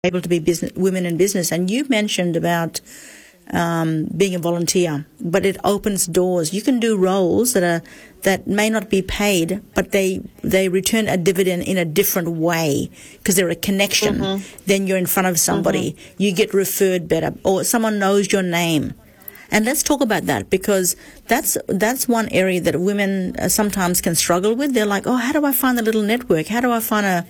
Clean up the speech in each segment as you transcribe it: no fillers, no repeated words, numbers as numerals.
able to be women in business. And you mentioned about being a volunteer, but it opens doors. You can do roles that may not be paid, but they return a dividend in a different way because they're a connection. Mm-hmm. Then you're in front of somebody. Mm-hmm. You get referred better, or someone knows your name. And let's talk about that, because that's one area that women sometimes can struggle with. They're like, oh, how do I find a little network? How do I find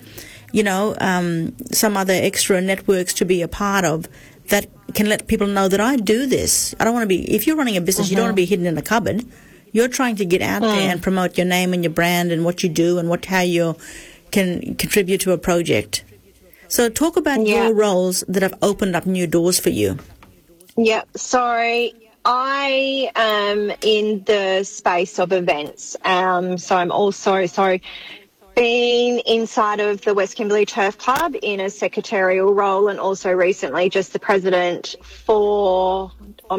some other extra networks to be a part of that can let people know that I do this? I don't want to be, if you're running a business, you don't want to be hidden in a cupboard. You're trying to get out there and promote your name and your brand and what you do and how you can contribute to a project. So talk about your roles that have opened up new doors for you. Yeah, so I am in the space of events. So I'm also been inside of the West Kimberley Turf Club in a secretarial role, and also recently just the president for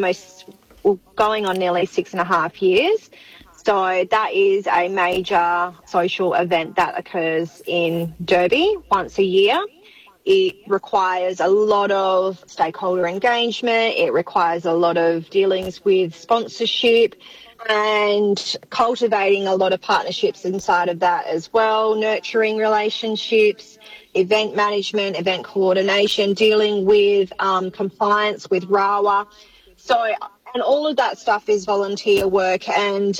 going on nearly 6.5 years. So that is a major social event that occurs in Derby once a year. It requires a lot of stakeholder engagement. It requires a lot of dealings with sponsorship and cultivating a lot of partnerships inside of that as well, nurturing relationships, event management, event coordination, dealing with compliance with RAWA. And all of that stuff is volunteer work. And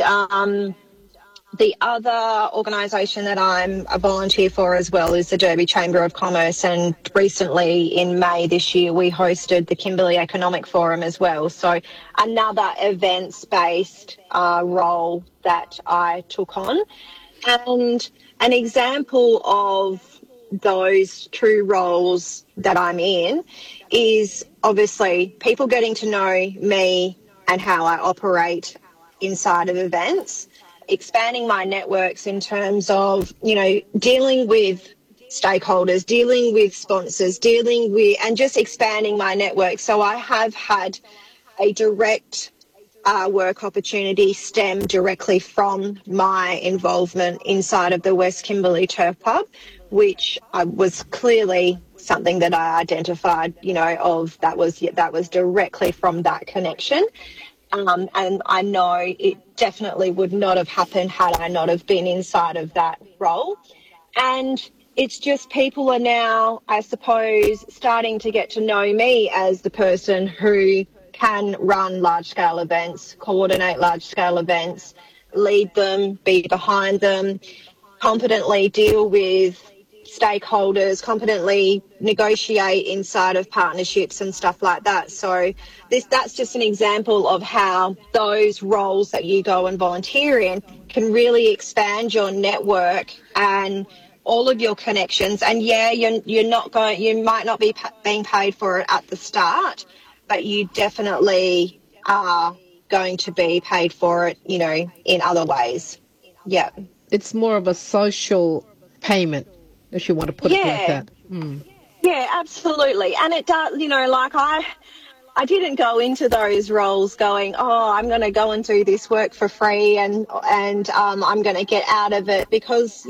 the other organisation that I'm a volunteer for as well is the Derby Chamber of Commerce, and recently in May this year we hosted the Kimberley Economic Forum as well. So another events-based role that I took on. And an example of those true roles that I'm in is obviously people getting to know me and how I operate inside of events, expanding my networks in terms of, dealing with stakeholders, dealing with sponsors, and just expanding my network. So I have had a direct work opportunity stem directly from my involvement inside of the West Kimberley Turf Club, which was clearly something that I identified, that was directly from that connection. And I know it definitely would not have happened had I not have been inside of that role. And it's just people are now, I suppose, starting to get to know me as the person who can run large-scale events, coordinate large-scale events, lead them, be behind them, competently deal with stakeholders, competently negotiate inside of partnerships and stuff like that. So that's just an example of how those roles that you go and volunteer in can really expand your network and all of your connections. And you might not be being paid for it at the start, but you definitely are going to be paid for it, in other ways. Yeah. It's more of a social payment, if you want to put it like that. Yeah, absolutely. And it does, I didn't go into those roles going, I'm going to go and do this work for free and I'm going to get out of it, because,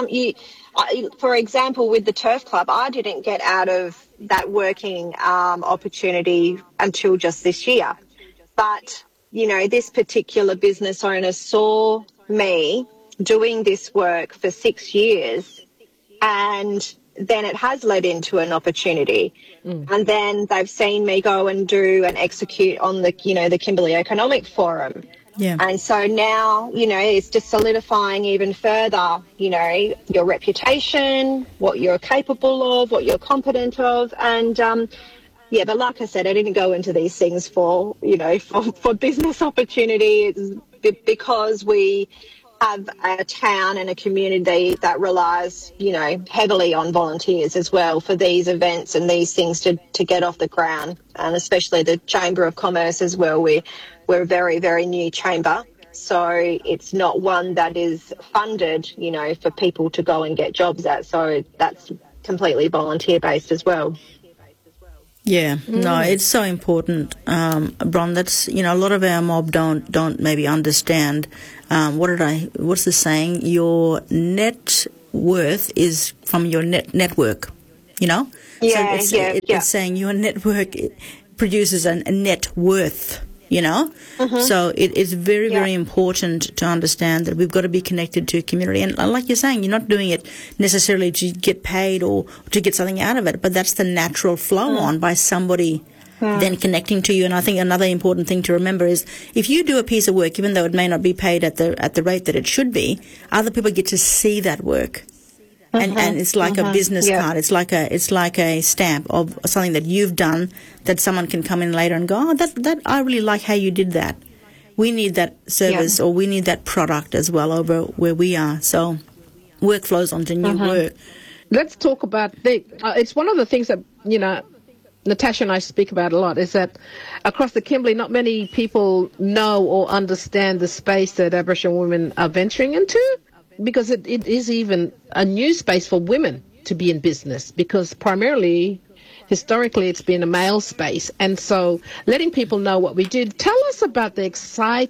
for example, with the Turf Club, I didn't get out of that working opportunity until just this year. But, this particular business owner saw me doing this work for 6 years, and then it has led into an opportunity. And then they've seen me go and do and execute on the Kimberley Economic Forum. Yeah. And so now, it's just solidifying even further, your reputation, what you're capable of, what you're competent of. And, but like I said, I didn't go into these things for business opportunity. It's because we have a town and a community that relies, heavily on volunteers as well for these events and these things to get off the ground, and especially the Chamber of Commerce as well. We're a very, very new chamber, so it's not one that is funded, for people to go and get jobs at. So that's completely volunteer-based as well. Yeah, no, it's so important, Bron. That's, a lot of our mob don't maybe understand. What's the saying? Your net worth is from your network. you know? Yeah, so it's saying your network produces a net worth, you know? So it is very, very important to understand that we've got to be connected to a community. And like you're saying, you're not doing it necessarily to get paid or to get something out of it, but that's the natural flow on by somebody then connecting to you. And I think another important thing to remember is if you do a piece of work, even though it may not be paid at the rate that it should be, other people get to see that work. And it's like a business card. It's like a stamp of something that you've done that someone can come in later and go, oh, that I really like how you did that. We need that service or we need that product as well over where we are. So work flows onto new work. Let's talk about it's one of the things that, you know, Natasha and I speak about a lot, is that across the Kimberley, not many people know or understand the space that Aboriginal women are venturing into, because it is even a new space for women to be in business, because primarily, historically, it's been a male space. And so letting people know what we do. Tell us about the